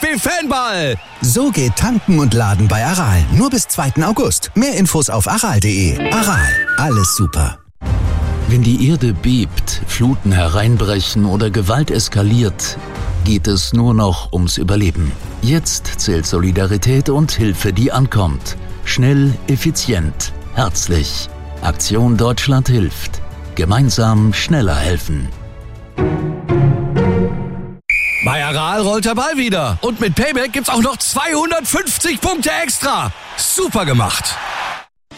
DFB-Fanball. So geht Tanken und Laden bei Aral. Nur bis 2. August. Mehr Infos auf aral.de. Aral, alles super. Wenn die Erde bebt, Fluten hereinbrechen oder Gewalt eskaliert, geht es nur noch ums Überleben. Jetzt zählt Solidarität und Hilfe, die ankommt. Schnell, effizient, herzlich. Aktion Deutschland hilft. Gemeinsam schneller helfen. Bei Aral rollt der Ball wieder. Und mit Payback gibt's auch noch 250 Punkte extra. Super gemacht.